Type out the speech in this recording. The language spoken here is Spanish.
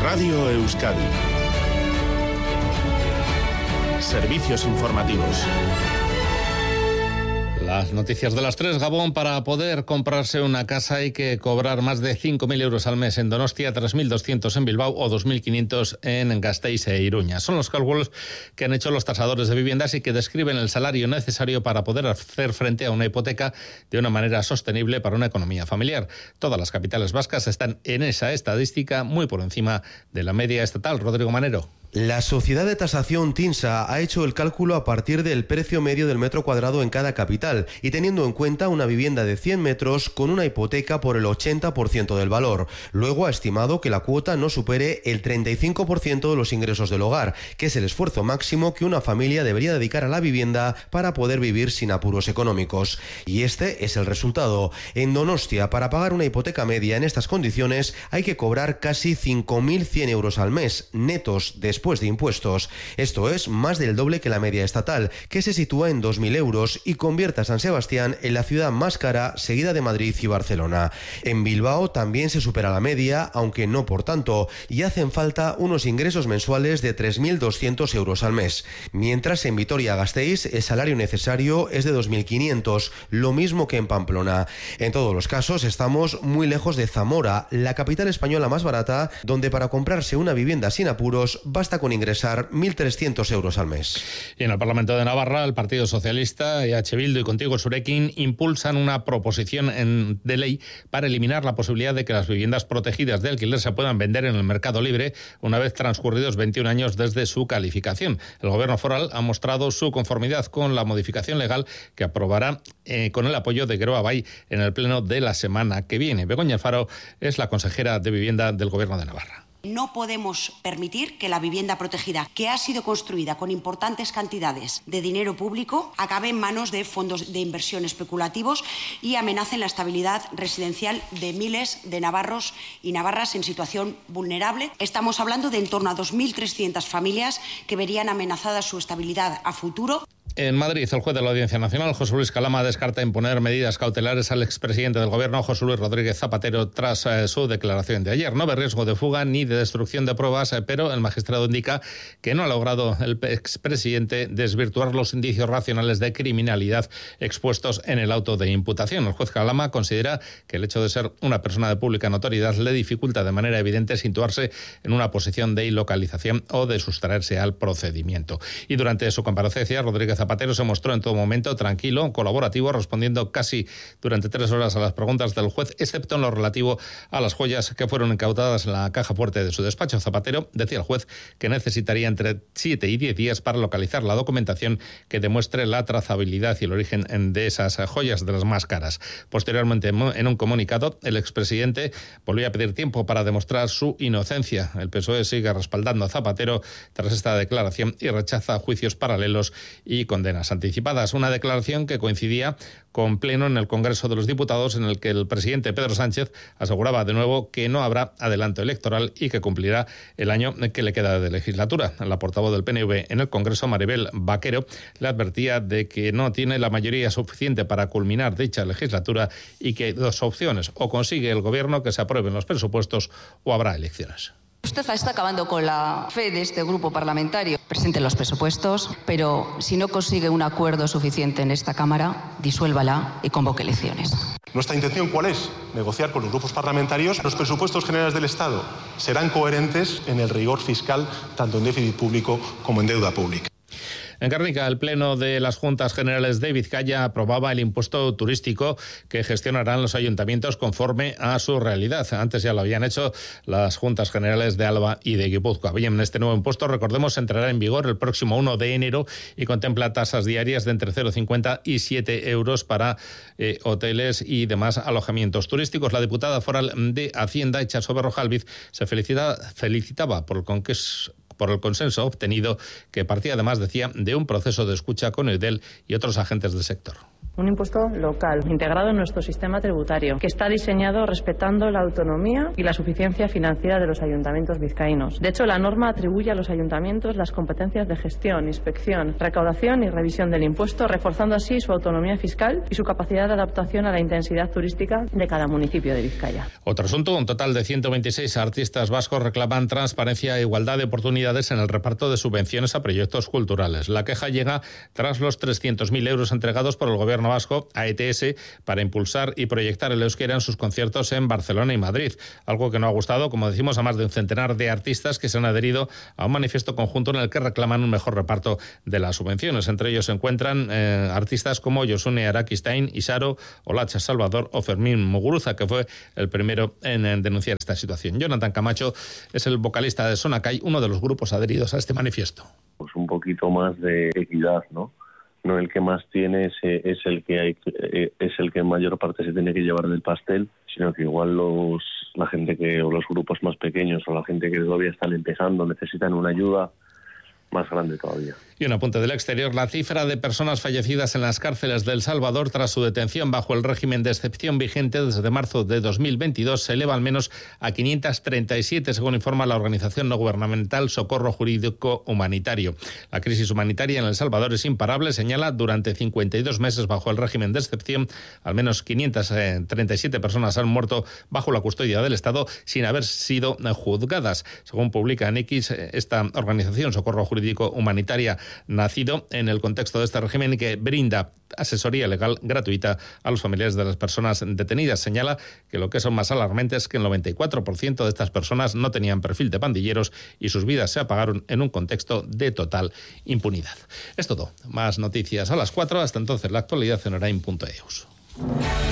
Radio Euskadi. Servicios informativos. Las noticias de las 3, Gabón. Para poder comprarse una casa hay que cobrar más de 5.000 euros al mes en Donostia, 3.200 en Bilbao o 2.500 en Gasteiz e Iruña. Son los cálculos que han hecho los tasadores de viviendas y que describen el salario necesario para poder hacer frente a una hipoteca de una manera sostenible para una economía familiar. Todas las capitales vascas están en esa estadística, muy por encima de la media estatal. Rodrigo Manero. La sociedad de tasación TINSA ha hecho el cálculo a partir del precio medio del metro cuadrado en cada capital y teniendo en cuenta una vivienda de 100 metros con una hipoteca por el 80% del valor. Luego ha estimado que la cuota no supere el 35% de los ingresos del hogar, que es el esfuerzo máximo que una familia debería dedicar a la vivienda para poder vivir sin apuros económicos. Y este es el resultado. En Donostia, para pagar una hipoteca media en estas condiciones, hay que cobrar casi 5.100 euros al mes, netos, después de impuestos. Esto es más del doble que la media estatal, que se sitúa en 2.000 euros y convierte a San Sebastián en la ciudad más cara, seguida de Madrid y Barcelona. En Bilbao también se supera la media, aunque no por tanto, y hacen falta unos ingresos mensuales de 3.200 euros al mes. Mientras en Vitoria-Gasteiz el salario necesario es de 2.500, lo mismo que en Pamplona. En todos los casos estamos muy lejos de Zamora, la capital española más barata, donde para comprarse una vivienda sin apuros basta con ingresar 1.300 euros al mes. Y en el Parlamento de Navarra, el Partido Socialista, EH Bildu y Contigo Surekin impulsan una proposición de ley para eliminar la posibilidad de que las viviendas protegidas de alquiler se puedan vender en el mercado libre una vez transcurridos 21 años desde su calificación. El Gobierno foral ha mostrado su conformidad con la modificación legal que aprobará con el apoyo de Geroa Bai en el pleno de la semana que viene. Begoña Alfaro es la consejera de Vivienda del Gobierno de Navarra. No podemos permitir que la vivienda protegida, que ha sido construida con importantes cantidades de dinero público, acabe en manos de fondos de inversión especulativos y amenacen la estabilidad residencial de miles de navarros y navarras en situación vulnerable. Estamos hablando de en torno a 2.300 familias que verían amenazada su estabilidad a futuro. En Madrid, el juez de la Audiencia Nacional, José Luis Calama, descarta imponer medidas cautelares al expresidente del Gobierno, José Luis Rodríguez Zapatero, tras su declaración de ayer. No ve riesgo de fuga ni de destrucción de pruebas, pero el magistrado indica que no ha logrado el expresidente desvirtuar los indicios racionales de criminalidad expuestos en el auto de imputación. El juez Calama considera que el hecho de ser una persona de pública notoriedad le dificulta de manera evidente situarse en una posición de ilocalización o de sustraerse al procedimiento. Y durante su comparecencia, Rodríguez Zapatero se mostró en todo momento tranquilo, colaborativo, respondiendo casi durante 3 horas a las preguntas del juez, excepto en lo relativo a las joyas que fueron incautadas en la caja fuerte de su despacho. Zapatero decía al juez que necesitaría entre 7 y 10 días para localizar la documentación que demuestre la trazabilidad y el origen de esas joyas de las más caras. Posteriormente, en un comunicado, el expresidente volvió a pedir tiempo para demostrar su inocencia. El PSOE sigue respaldando a Zapatero tras esta declaración y rechaza juicios paralelos y condenas anticipadas. Una declaración que coincidía con pleno en el Congreso de los Diputados, en el que el presidente Pedro Sánchez aseguraba de nuevo que no habrá adelanto electoral y que cumplirá el año que le queda de legislatura. La portavoz del PNV en el Congreso, Maribel Vaquero, le advertía de que no tiene la mayoría suficiente para culminar dicha legislatura y que hay 2 opciones: o consigue el Gobierno que se aprueben los presupuestos o habrá elecciones. Usted está acabando con la fe de este grupo parlamentario. Presente los presupuestos, pero si no consigue un acuerdo suficiente en esta Cámara, disuélvala y convoque elecciones. ¿Nuestra intención cuál es? Negociar con los grupos parlamentarios. Los presupuestos generales del Estado serán coherentes en el rigor fiscal, tanto en déficit público como en deuda pública. En Gernika, el Pleno de las Juntas Generales de Vizcaya aprobaba el impuesto turístico que gestionarán los ayuntamientos conforme a su realidad. Antes ya lo habían hecho las Juntas Generales de Álava y de Guipúzcoa. Bien, este nuevo impuesto, recordemos, entrará en vigor el próximo 1 de enero y contempla tasas diarias de entre 0,50 y 7 euros para hoteles y demás alojamientos turísticos. La diputada foral de Hacienda, Itxaso Berrojalbiz, se felicitaba por el consenso obtenido, que partía además, decía, de un proceso de escucha con Eudel y otros agentes del sector. Un impuesto local, integrado en nuestro sistema tributario, que está diseñado respetando la autonomía y la suficiencia financiera de los ayuntamientos vizcaínos. De hecho, la norma atribuye a los ayuntamientos las competencias de gestión, inspección, recaudación y revisión del impuesto, reforzando así su autonomía fiscal y su capacidad de adaptación a la intensidad turística de cada municipio de Vizcaya. Otro asunto, un total de 126 artistas vascos reclaman transparencia e igualdad de oportunidades en el reparto de subvenciones a proyectos culturales. La queja llega tras los 300.000 euros entregados por el Gobierno vasco a ETS para impulsar y proyectar el euskera en sus conciertos en Barcelona y Madrid, algo que no ha gustado, como decimos, a más de un centenar de artistas que se han adherido a un manifiesto conjunto en el que reclaman un mejor reparto de las subvenciones. Entre ellos se encuentran artistas como Josune Arakistain, Isaro, Olacha Salvador o Fermín Muguruza, que fue el primero en denunciar esta situación. Jonathan Camacho es el vocalista de Sonakai, uno de los grupos adheridos a este manifiesto. Pues un poquito más de equidad, ¿no? No el que más tiene es el que en mayor parte se tiene que llevar del pastel, sino que igual la gente o los grupos más pequeños o la gente que todavía están empezando necesitan una ayuda más grande todavía. Y un apunte del exterior, la cifra de personas fallecidas en las cárceles de El Salvador tras su detención bajo el régimen de excepción vigente desde marzo de 2022 se eleva al menos a 537, según informa la organización no gubernamental Socorro Jurídico Humanitario. La crisis humanitaria en El Salvador es imparable, señala, durante 52 meses bajo el régimen de excepción, al menos 537 personas han muerto bajo la custodia del Estado sin haber sido juzgadas. Según publica en X, esta organización Socorro Jurídico Humanitaria, nacido en el contexto de este régimen y que brinda asesoría legal gratuita a los familiares de las personas detenidas. Señala que lo que es aún más alarmante es que el 94% de estas personas no tenían perfil de pandilleros y sus vidas se apagaron en un contexto de total impunidad. Es todo. Más noticias a las 4. Hasta entonces, la actualidad en Orain.eus.